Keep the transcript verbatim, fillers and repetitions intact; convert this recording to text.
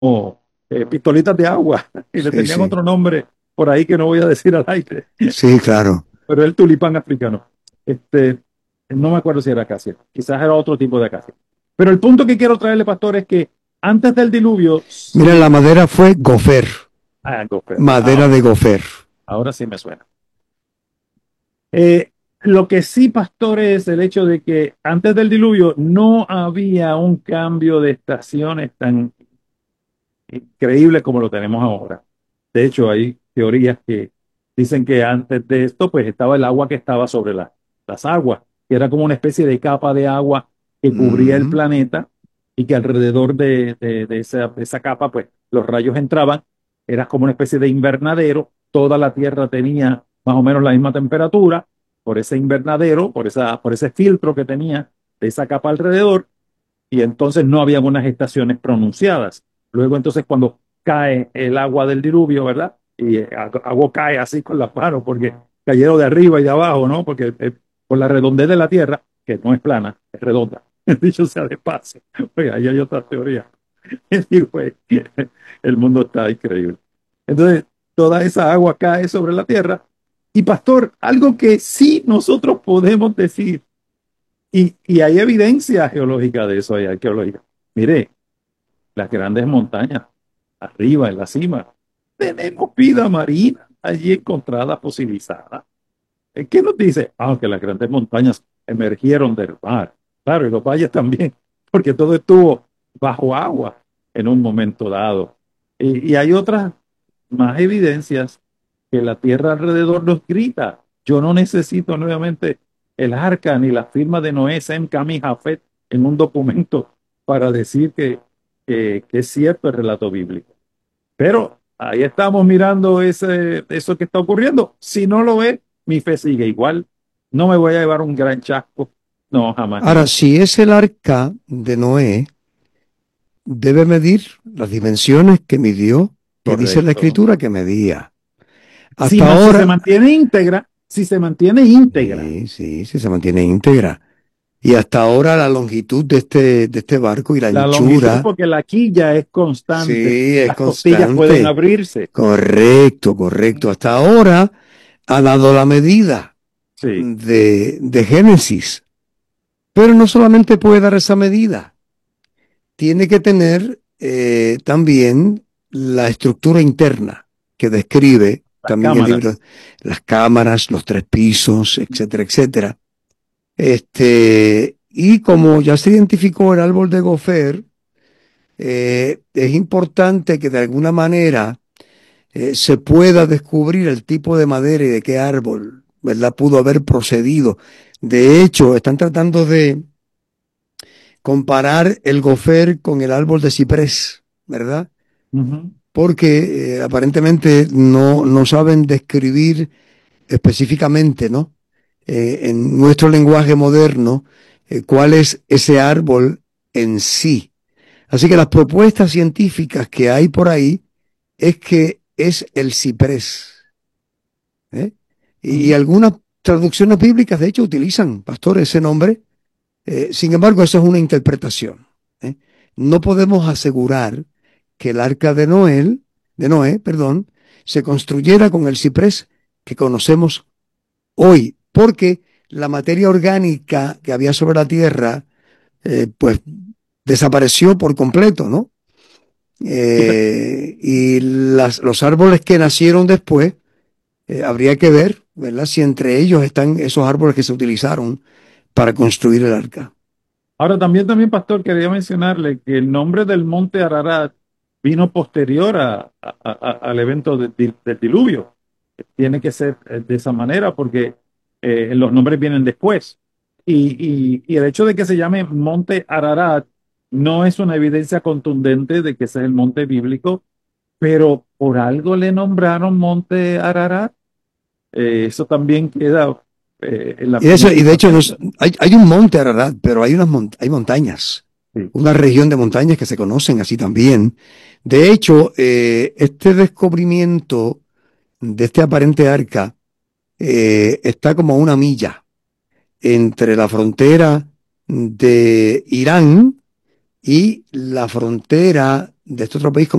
como eh, pistolitas de agua y le Sí, tenían sí. otro nombre por ahí que no voy a decir al aire, Sí, claro. pero el tulipán africano. Este, no me acuerdo si era acacia, quizás era otro tipo de acacia. Pero el punto que quiero traerle, pastor, es que antes del diluvio, Mira, la sí, madera fue gofer, ah, gofer. Ah, madera de gofer. ahora sí me suena. Eh, lo que sí, pastor, es el hecho de que antes del diluvio no había un cambio de estaciones tan increíble como lo tenemos ahora. De hecho, hay teorías que dicen que antes de esto, pues estaba el agua que estaba sobre la- las aguas, que era como una especie de capa de agua que cubría el Ujú. planeta y que alrededor de, de- de esa, de esa capa, pues los rayos entraban. Era como una especie de invernadero. Toda la Tierra tenía más o menos la misma temperatura por ese invernadero, por esa, por ese filtro que tenía de esa capa alrededor, y entonces no había unas estaciones pronunciadas. Luego entonces cuando cae el agua del diluvio, ¿verdad? Y eh, ag- agua cae así con las manos porque cayeron de arriba y de abajo, ¿no? Porque eh, por la redondez de la Tierra, que no es plana, es redonda, dicho sea de paso. Oiga, ahí hay otra teoría. Y, güey, el mundo está increíble. Entonces, toda esa agua cae sobre la Tierra. Y pastor, algo que sí nosotros podemos decir y, y hay evidencia geológica de eso, hay arqueológica. Mire, las grandes montañas, arriba, en la cima, tenemos vida marina allí encontrada, fosilizada. Eh, ¿Qué nos dice? Ah, que las grandes montañas emergieron del mar. Claro, y los valles también, porque todo estuvo bajo agua en un momento dado. Y, y hay otras más evidencias que la tierra alrededor nos grita. Yo no necesito nuevamente el arca ni la firma de Noé, Sem, Cam y Jafet en un documento para decir que, que, que es cierto el relato bíblico. Pero ahí estamos mirando ese, eso que está ocurriendo. Si no lo ve, mi fe sigue igual. No me voy a llevar un gran chasco. No, jamás ni Ahora, nunca. si es el arca de Noé, debe medir las dimensiones que midió, que dice la Correcto. escritura que medía. Si, Hasta ma- si se ahora, mantiene íntegra, si se mantiene íntegra. sí, sí, sí, se mantiene íntegra. Y hasta ahora la longitud de este, de este barco y la La longitud, anchura, porque la quilla es constante. sí, es Las costillas pueden constante. abrirse. Correcto, correcto. Hasta ahora ha dado la medida Sí. de, de Génesis. Pero no solamente puede dar esa medida, tiene que tener eh, también la estructura interna que describe Las también el libro, cámaras. las cámaras, los tres pisos, etcétera, etcétera. Este, y como ya se identificó el árbol de Gofer, eh, es importante que de alguna manera eh, se pueda descubrir el tipo de madera y de qué árbol, ¿verdad? Pudo haber procedido. De hecho, están tratando de comparar el gofer con el árbol de ciprés, ¿verdad? Ujú. Porque eh, aparentemente no, no saben describir específicamente, ¿no? Eh, en nuestro lenguaje moderno, eh, cuál es ese árbol en sí. Así que las propuestas científicas que hay por ahí es que es el ciprés, ¿eh? Y, y Ujú. algunas traducciones bíblicas, de hecho, utilizan, pastor, ese nombre. Eh, sin embargo, eso es una interpretación, ¿eh? No podemos asegurar que el arca de Noé, de Noé, perdón, se construyera con el ciprés que conocemos hoy, porque la materia orgánica que había sobre la tierra, eh, pues desapareció por completo, ¿no? Y pe- Eh, y las, los árboles que nacieron después, eh, habría que ver, ¿verdad? Si entre ellos están esos árboles que se utilizaron para construir el arca. Ahora también, también, pastor, quería mencionarle que el nombre del monte Ararat vino posterior a- a- a- al evento de- de- del diluvio. Tiene que ser eh, de esa manera porque eh, los nombres vienen después. Y, y- y el hecho de que se llame monte Ararat no es una evidencia contundente de que ese es el monte bíblico, pero por algo le nombraron monte Ararat. Eh, eso también queda eh, en la, Y de en hecho, el y de hecho fundamento. nos- hay, hay un monte Ararat, pero hay unas mon- hay montañas, Sí. una región de montañas que se conocen así también. De hecho, eh, este descubrimiento de este aparente arca eh, está como a una milla entre la frontera de Irán y la frontera de este otro país